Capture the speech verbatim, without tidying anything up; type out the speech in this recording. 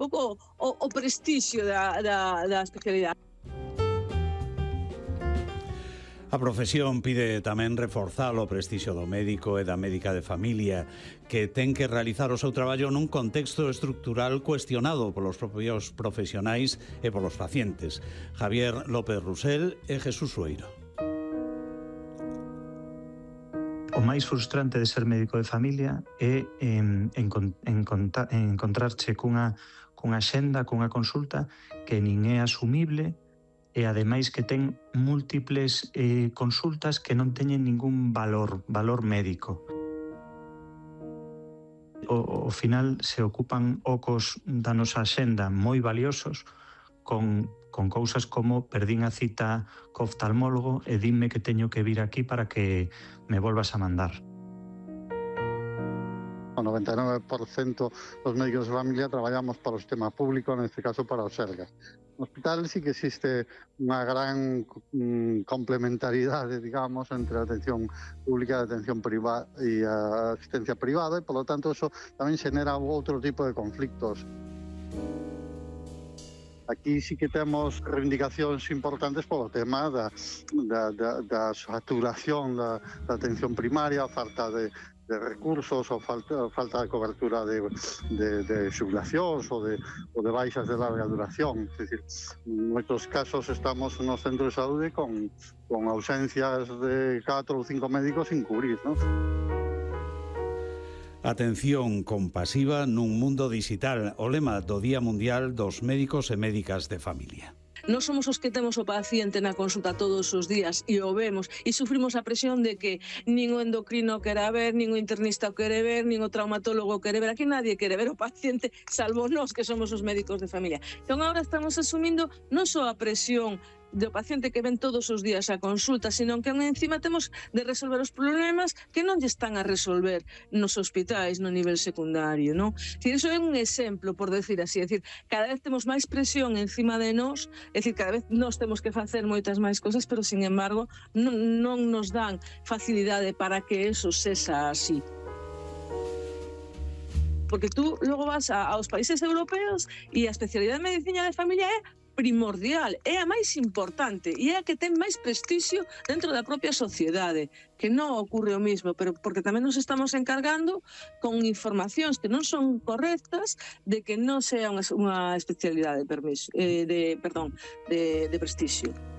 pouco o, o prestixio da, da, da especialidade. A profesión pide tamén reforzar o prestixio do médico e da médica de familia, que ten que realizar o seu traballo nun contexto estructural cuestionado polos propios profesionais e polos pacientes. Javier López Rusel e Jesús Sueiro. O máis frustrante de ser médico de familia é en, en, en, en encontrarche cunha, cunha xenda, cunha consulta que nin é asumible e ademais que ten múltiples eh, consultas que non teñen ningún valor, valor médico. O, ao final se ocupan ocos da nosa xenda moi valiosos con, con cousas como perdín a cita co oftalmólogo e dime que teño que vir aquí para que me volvas a mandar. O noventa e nove por cento dos médicos de familia traballamos para o sistema público, neste caso para o Sergas. No hospital sí que existe unha gran mm, complementariedade, digamos, entre a atención pública e a atención privada e a asistencia privada, e, polo tanto, eso tamén xenera outro tipo de conflictos. Aquí sí que temos reivindicacións importantes polo tema da, da, da, da saturación da, da atención primaria, a falta de, de recursos, ou falta, falta de cobertura de, de, de xubilacións ou de, ou de baixas de larga duración. Es decir, en moitos casos estamos no centro de saúde con, con ausencias de catro ou cinco médicos sin cubrir, ¿no? Atención compasiva nun mundo digital, o lema do Día Mundial dos Médicos e Médicas de Familia. Non somos os que temos o paciente na consulta todos os días e o vemos e sufrimos a presión de que nin o endocrino quere ver, nin o internista o quere ver, nin o traumatólogo quere ver. Aquí nadie quere ver o paciente, salvo nós que somos os médicos de familia. Entón agora estamos asumindo non só a presión do paciente que ven todos os días a consulta, sino que encima temos de resolver os problemas que non lle están a resolver nos hospitais no nivel secundario, non? Dicir, iso é un exemplo, por decir así, é dicir, cada vez temos máis presión encima de nós, é dicir, cada vez nós temos que facer moitas máis cosas, pero, sin embargo, non, non nos dan facilidade para que eso sexa así. Porque tú logo vas a, aos países europeos e a especialidade de medicina de familia é primordial, é a máis importante e é a que ten máis prestixio dentro da propia sociedade, que non ocorre o mismo, pero porque tamén nos estamos encargando con informacións que non son correctas de que non sea unha, unha especialidade de, permiso, eh, de, perdón, de, de prestixio.